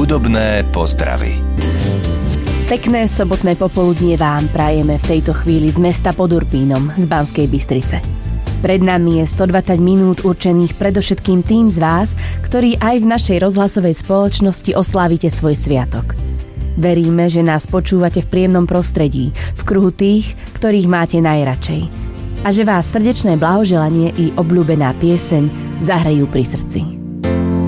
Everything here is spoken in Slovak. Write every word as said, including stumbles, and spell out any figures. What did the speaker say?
Hudobné pozdravy. Pekné sobotné popoludnie vám prajeme v tejto chvíli z mesta pod Urpínom z Banskej Bystrice. Pred nami je stodvadsať minút určených predovšetkým tým z vás, ktorí aj v našej rozhlasovej spoločnosti oslávite svoj sviatok. Veríme, že nás počúvate v príjemnom prostredí, v kruhu tých, ktorých máte najradšej. A že vás srdečné blahoželanie i obľúbená pieseň zahrejú pri srdci.